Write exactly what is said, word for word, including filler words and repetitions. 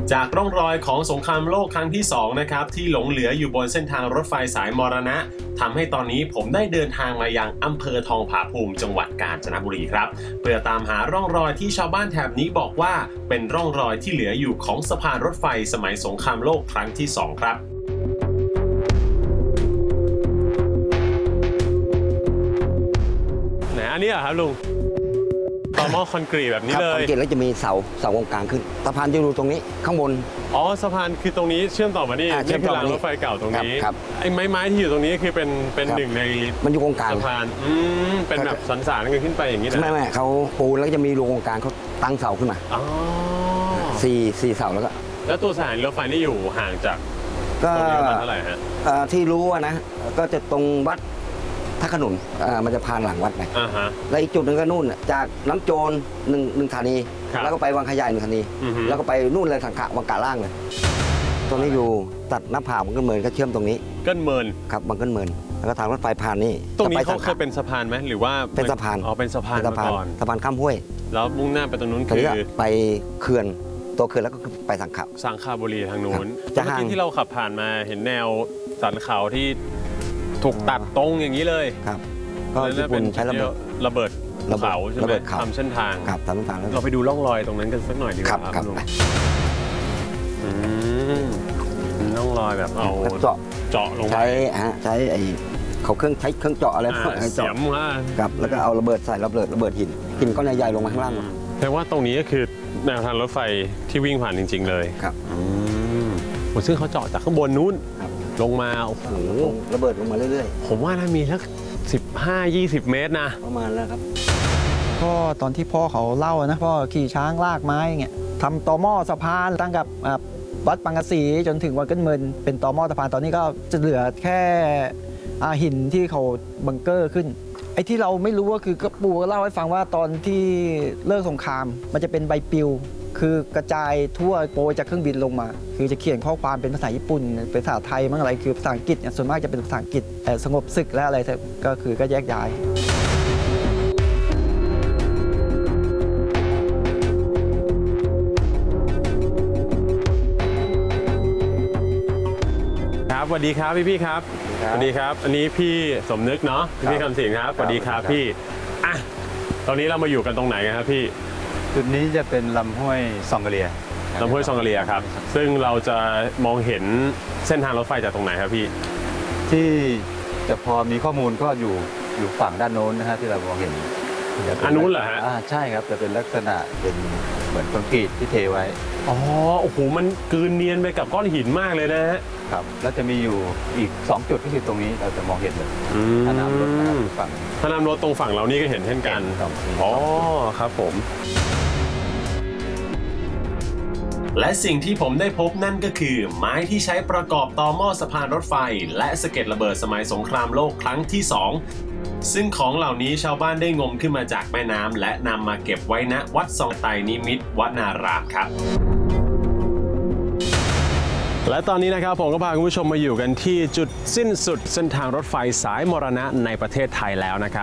จากร่องรอยของสงครามโลกครั้งที่สองนะครับที่หลงเหลืออยู่บนเส้นทางรถไฟสายมรณะทำให้ตอนนี้ผมได้เดินทางมายังอำเภอทองผาภูมิจังหวัดกาญจนบุรีครับเพื่อตามหาร่องรอยที่ชาวบ้านแถบนี้บอกว่าเป็นร่องรอยที่เหลืออยู่ของสะพานรถไฟสมัยสงครามโลกครั้งที่สองครับไหนอันนี้เหรอครับลุงต่อหม้อคอนกรีตแบบนี้เลยคอนกรีตแล้วจะมีเสาเสาตรงกลางขึ้นสะพานจะอยู่ตรงนี้ข้างบนอ๋อสะพานคือตรงนี้เชื่อมต่อมานี่นี่คือรางรถไฟเก่าตรงนี้ไอ้ไม้ไม้ที่อยู่ตรงนี้คือเป็นเป็นหนึ่งในมันอยู่ตรงกลางสะพานอืมเป็นแบบสันสานกันขึ้นไปอย่างนี้นะไม่ไม่เขาปูแล้วจะมีรูตรงกลางเขาตั้งเสาขึ้นมาอ๋อสี่สี่เสาแล้วก็แล้วตัวสถานีรถไฟนี่อยู่ห่างจากก็ตรงนี้ประมาณเท่าไหร่ฮะที่รู้นะก็จะตรงวัดท่าขนุนมันจะผ่านหลังวัดไปแล้วอีกจุดหนึ่งก็นู่นจากน้ำโจรหนึ่งหนึ่งธานีแล้วก็ไปวังขยายหนึ่งธานีแล้วก็ไปนู่นเลยสังขะวังกาล่างเลยตรงนี้อยู่ตัดหน้าผาบังเกิลเมินก็เชื่อมตรงนี้เกิลเมินครับบังเกิลเมินแล้วก็ทางรถไฟผ่านนี่ตรงนี้เขาเคยเป็นสะพานไหมหรือว่าเป็นสะพานอ๋อเป็นสะพานมาก่อนสะพานข้ามห้วยแล้วมุ่งหน้าไปตรงนู้นคือไปเขื่อนตัวเขื่อนแล้วก็ไปสังขะสังขบุรีทางนู้นเมื่อกี้ที่เราขับผ่านมาเห็นแนวสันเขาที่ถูกตัดตรงอย่างนี้เลยครับก็ญี่ปุ่นใช้ระเบิดระเบิดเขาใช่ไหมทำเส้นทางครับทำเส้นทางเราไปดูร่องรอยตรงนั้นกันสักหน่อยดีกว่าครับลุงร่องรอยแบบเอาเจาะเจาะลงไปใช้ฮะใช้ไอ้เขาเครื่องใช้เครื่องเจาะอะไรเสียมครับแล้วก็เอาระเบิดใส่ระเบิดระเบิดหินหินก้อนใหญ่ๆลงมาข้างล่างแต่ว่าตรงนี้ก็คือแนวทางรถไฟที่วิ่งผ่านจริงๆเลยครับซึ่งเขาเจาะจากข้างบนนู้นลงมาโอ้โหระเบิดลงมาเรื่อยๆผมว่าน่ามีสักสิบห้า ยี่สิบ เมตรนะประมาณแล้วครับก็ตอนที่พ่อเขาเล่านะพ่อขี่ช้างลากไม้เงี้ยทำต่อหม้อสะพานตั้งกับวัดปังกะสีจนถึงวัดเกิลเมินเป็นต่อหม้อสะพานตอนนี้ก็จะเหลือแค่หินที่เขาบังเกอร์ขึ้นไอ้ที่เราไม่รู้ก็คือกระปูเล่าให้ฟังว่าตอนที่เลิกสงครามมันจะเป็นใบปลิวคือกระจายทั่วโปรยจากเครื่องบินลงมาคือจะเขียนข้อความเป็นภาษาญี่ปุ่นเป็นภาษาไทยมั้งอะไรคือภาษาอังกฤษส่วนมากจะเป็นภาษาอังกฤษแต่สงบศึกและอะไรก็คือก็แยกย้ายครับสวัสดีครับพี่พี่ครับสวัสดีครับอันนี้พี่สมนึกเนาะพี่คำสิงครับสวัสดีครับพี่อ่ะตอนนี้เรามาอยู่กันตรงไหนครับพี่จุดนี้จะเป็นลำห้วยซองกะเลียลำห้วยซองกะเลียครับซึ่งเราจะมองเห็นเส้นทางรถไฟจากตรงไหนครับพี่ที่จะพอมีข้อมูลก็อยู่อยู่ฝั่งด้านโน้นนะฮะที่เรามองเห็นอันนู้นเหรอฮะใช่ครับจะเป็นลักษณะเป็นเหมือนคอนกรีตที่เทไว้อ๋อโอ้โหมันกลืนเนียนไปกับก้อนหินมากเลยนะฮะครับแล้วจะมีอยู่อีกสองจุดที่คือตรงนี้เราจะมองเห็นเลยถ้าน้ำรถฝั่งถ้าน้ำรถตรงฝั่งเรานี่ก็เห็นเช่นกันอ๋อครับผมและสิ่งที่ผมได้พบนั่นก็คือไม้ที่ใช้ประกอบต่อหม้อสะพานรถไฟและสะเก็ดระเบิดสมัยสงครามโลกครั้งที่สองซึ่งของเหล่านี้ชาวบ้านได้งมขึ้นมาจากแม่น้ำและนำมาเก็บไว้ณวัดซองไตนิมิตรวนารามครับและตอนนี้นะครับผมก็พาคุณผู้ชมมาอยู่กันที่จุดสิ้นสุดเส้นทางรถไฟสายมรณะในประเทศไทยแล้วนะครับ